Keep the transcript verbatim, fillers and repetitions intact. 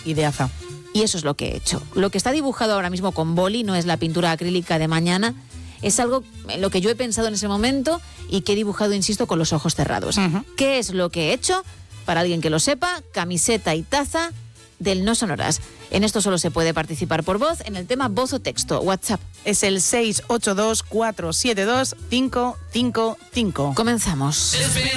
y de Aza. Y eso es lo que he hecho. Lo que está dibujado ahora mismo con boli no es la pintura acrílica de mañana, es algo en lo que yo he pensado en ese momento y que he dibujado, insisto, con los ojos cerrados. Uh-huh. ¿Qué es lo que he hecho? Para alguien que lo sepa, camiseta y taza del No Sonoras. En esto solo se puede participar por voz, en el tema voz o texto. WhatsApp. Es el seis ocho dos, cuatro siete dos, cinco cinco cinco. Comenzamos.